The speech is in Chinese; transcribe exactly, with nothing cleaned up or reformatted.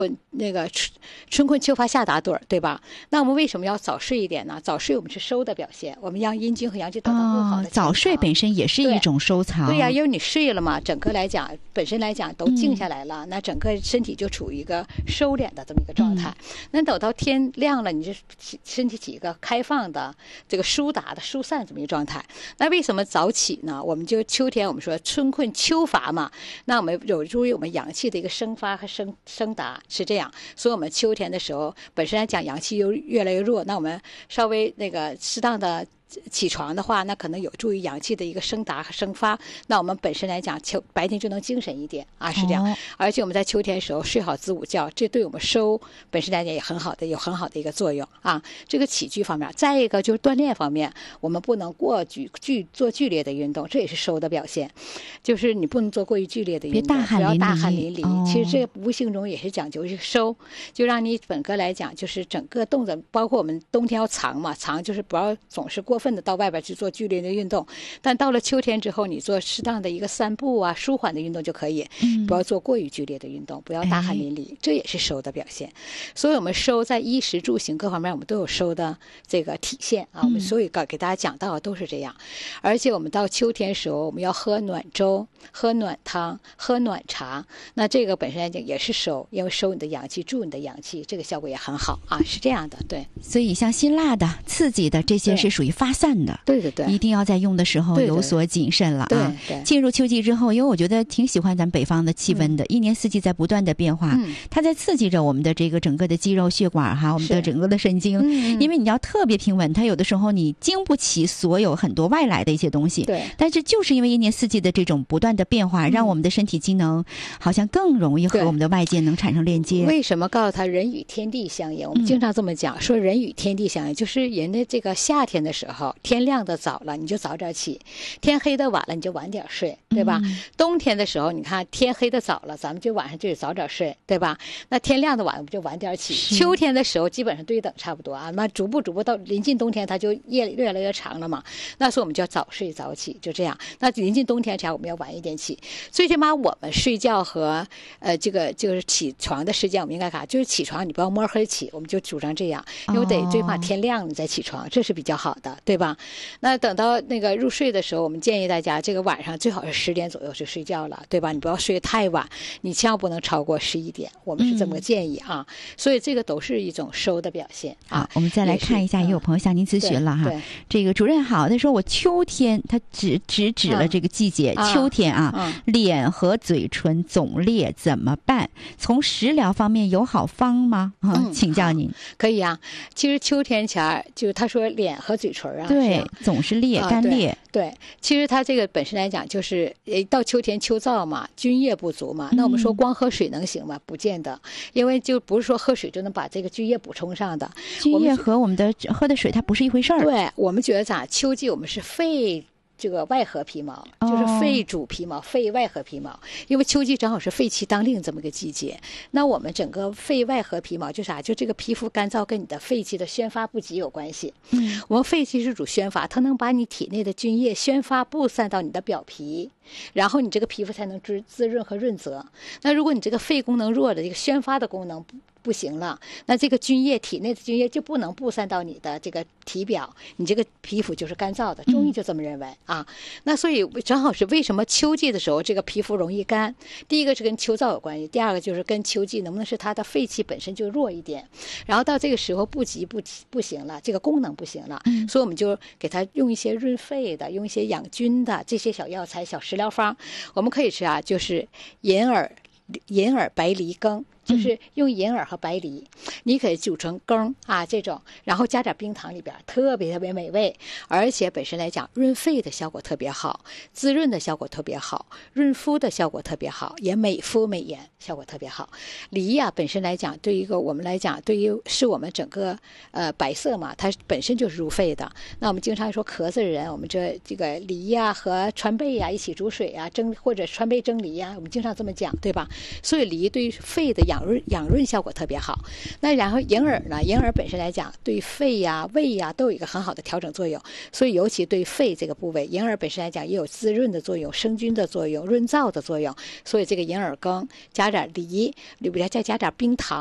那个春困秋乏夏打盹，对吧？那我们为什么要早睡一点呢？早睡我们是收的表现，我们让阴茎和阳茎得到更好的、哦、 早睡本身也是一种收藏。 对呀、啊，因为你睡了嘛，整个来讲本身来讲都静下来了、嗯、那整个身体就处于一个收敛的这么一个状态、嗯、那等到天亮了，你就身体起一个开放的这个舒达的疏散这么一个状态。那为什么早起呢？我们就秋天我们说春困秋乏嘛，那我们有助于我们阳气的一个生发和生生达，是这样。所以我们秋天的时候本身来讲阳气又越来越弱，那我们稍微那个适当的起床的话，那可能有助于阳气的一个升达和生发，那我们本身来讲秋白天就能精神一点啊，是这样、哦、而且我们在秋天的时候睡好子午觉，这对我们收本身来讲也很好的有很好的一个作用啊。这个起居方面，再一个就是锻炼方面，我们不能过剧剧做剧烈的运动，这也是收的表现，就是你不能做过于剧烈的运动，不要大汗淋漓、哦、其实这无形中也是讲究一个收，就让你本个来讲就是整个动作，包括我们冬天要藏嘛，藏就是不要总是过分的到外边去做剧烈的运动，但到了秋天之后，你做适当的一个散步啊、舒缓的运动就可以，嗯、不要做过于剧烈的运动，不要大汗淋漓，哎、这也是收的表现。所以我们收在衣食住行各方面，我们都有收的这个体现啊。我们所以给给大家讲到的都是这样，而且我们到秋天时候，我们要喝暖粥、喝暖汤、喝暖茶，那这个本身来讲也是收，因为收你的阳气，助你的阳气，这个效果也很好啊，是这样的。对， 所以像辛辣的、刺激的这些是属于发散的。 对对对， 一定要在用的时候有所谨慎了啊！ 对对对， 进入秋季之后，因为我觉得挺喜欢咱北方的气温的，嗯、一年四季在不断的变化，嗯、它在刺激着我们的这个整个的肌肉、血管哈，我们的整个的神经。嗯、因为你要特别平稳，它有的时候你经不起所有很多外来的一些东西。 对， 但是就是因为一年四季的这种不断的变化，嗯、让我们的身体机能好像更容易和我们的外界能产生链接。 为什么告诉他人与天地相应？我们经常这么讲，嗯、说人与天地相应，就是人的这个夏天的时候，天亮的早了，你就早点起；天黑的晚了，你就晚点睡，对吧？嗯、冬天的时候，你看天黑的早了，咱们就晚上就得早点睡，对吧？那天亮的晚，我们就晚点起。秋天的时候，基本上对等差不多啊。那逐步逐步到临近冬天，它就夜越来越长了嘛。那时候我们就要早睡早起，就这样。那临近冬天前，我们要晚一点起。最起码我们睡觉和呃这个就是起床的时间，我们应该啥？就是起床你不要摸黑起，我们就主张这样，因为得最起码天亮你再起床，这是比较好的，对吧？那等到那个入睡的时候，我们建议大家这个晚上最好是十点左右就睡觉了，对吧？你不要睡太晚，你千万不能超过十一点，我们是这么个建议啊。嗯、所以这个都是一种收的表现啊。 我们再来看一下，也有朋友向您咨询了哈。嗯、这个主任好，他说我秋天，他只只指了这个季节，嗯、秋天啊，嗯、脸和嘴唇总裂怎么办？从食疗方面有好方吗？啊、嗯，请教您。 可以啊，其实秋天前就他说脸和嘴唇啊， 对，总是裂，干裂。 啊、对, 对，其实它这个本身来讲，就是呃，到秋天秋燥嘛，津液不足嘛。那我们说光喝水能行吗？不见得，因为就不是说喝水就能把这个津液补充上的。 津液和我们的喝的水它不是一回事儿。 对，我们觉得咋？秋季我们是肺。这个外合皮毛就是肺主皮毛，肺外合皮毛，因为秋季正好是肺气当令这么个季节。那我们整个肺外合皮毛就啥？就这个皮肤干燥跟你的肺气的宣发不及有关系。嗯，我们肺气是主宣发，它能把你体内的津液宣发布散到你的表皮，然后你这个皮肤才能滋滋润和润泽。那如果你这个肺功能弱的这个宣发的功能不行了，那这个津液体内的津液就不能布散到你的这个体表，你这个皮肤就是干燥的。中医就这么认为。嗯啊，那所以正好是为什么秋季的时候这个皮肤容易干？第一个是跟秋燥有关系，第二个就是跟秋季能不能是它的肺气本身就弱一点，然后到这个时候不急不不行了，这个功能不行了，嗯、所以我们就给它用一些润肺的，用一些养菌的这些小药材、小食疗方，我们可以吃啊，就是银耳、银耳白梨羹。就是用银耳和白梨，你可以煮成羹啊这种，然后加点冰糖里边，特别特别美味，而且本身来讲润肺的效果特别好，滋润的效果特别好，润肤的效果特别好，也美肤美颜效果特别好。梨呀、啊、本身来讲，对于一个我们来讲，对于是我们整个呃白色嘛，它本身就是入肺的。那我们经常说咳嗽的人，我们这这个梨呀、啊、和川贝呀、啊、一起煮水啊蒸，或者川贝蒸梨呀、啊，我们经常这么讲，对吧？所以梨对于肺的养润养润效果特别好。那然后银耳呢，银耳本身来讲对肺呀、胃呀都有一个很好的调整作用，所以尤其对肺这个部位，银耳本身来讲也有滋润的作用、生菌的作用、润燥的作用。所以这个银耳羹加点梨，里边再加点冰糖。